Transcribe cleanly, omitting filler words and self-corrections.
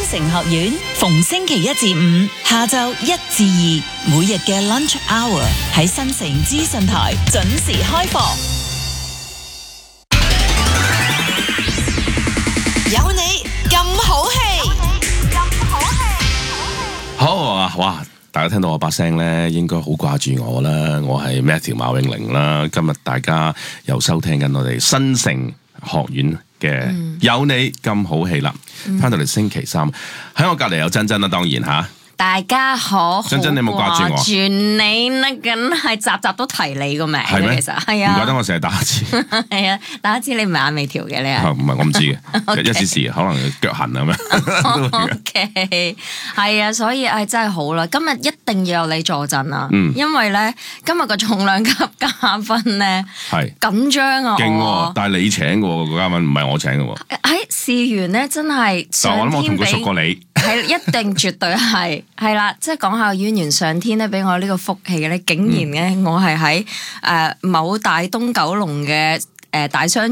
城學院逢星期一至五下晝1至2，每日嘅 lunch hour 喺新城資訊台準時開放。有你咁好氣， 好啊！哇，大家聽到我把聲咧，應該好掛住我啦。我係 Matthew 馬永玲啦。今日大家又收聽緊我哋新城學院嘅有你咁好氣啦。翻到嚟星期三，喺我隔離有珍珍啦，當然嚇。 大家好， 珍珍你有冇掛住我？ 掛住你啦，梗係集集都提你個名係咩？ 其實係啊， 唔怪得我成日打字。 係啊，打字你唔係眼眉條嘅你啊？ 唔係我唔知嘅， Okay. 一時時可能腳痕咁樣。 OK， 係啊，所以真係好啦，今日一定要有你坐陣啊，因為咧今日個重量級嘉賓咧係緊張啊， 勁喎，但係你請嘅喎，個嘉賓唔係我請嘅喎。 試完咧真係但我諗我同佢熟上天過你。 係一定絕對係啦，即係講下淵源，上天咧俾我呢個福氣嘅咧，竟然咧我係喺某大東九龍嘅大商